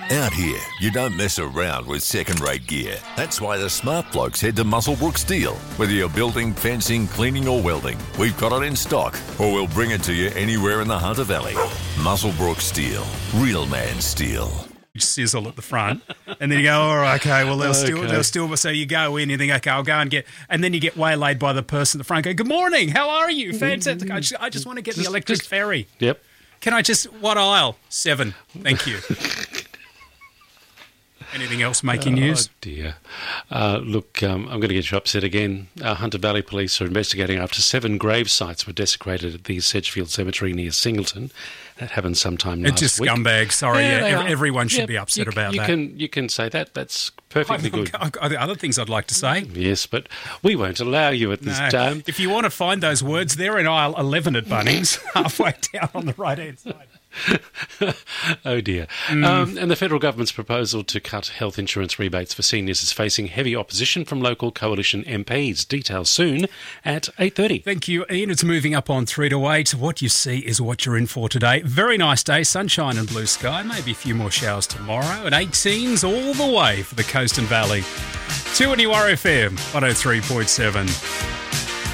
Out here, you don't mess around with second-rate gear. That's why the smart blokes head to Muswellbrook Steel. Whether you're building, fencing, cleaning or welding, we've got it in stock, or we'll bring it to you anywhere in the Hunter Valley. Muswellbrook Steel. Real man steel. Sizzle at the front, and then you go, all right, okay, well, they'll still, so you go in, you think, okay, I'll go and and then you get waylaid by the person at the front, go, good morning, how are you? Fantastic. I just want to get the electric ferry. Yep. Can I what aisle? 7. Thank you. Anything else making news? Oh, dear. Look, I'm going to get you upset again. Hunter Valley Police are investigating after 7 grave sites were desecrated at the Sedgefield Cemetery near Singleton. That happened sometime last week. It's just scumbags. Sorry, everyone should be upset about that. You can say that. That's perfectly good. I've got other things I'd like to say. Yes, but we won't allow you at this time. If you want to find those words, they're in aisle 11 at Bunnings, halfway down on the right-hand side. Oh dear. And the federal government's proposal to cut health insurance rebates for seniors is facing heavy opposition from local coalition MPs. Details soon at 8:30. Thank you, Ian. It's moving up on 3 to 8. What you see is what you're in for today. Very nice day, sunshine and blue sky. Maybe a few more showers tomorrow. And 18s all the way for the coast and valley. 2 NUR FM 103.7.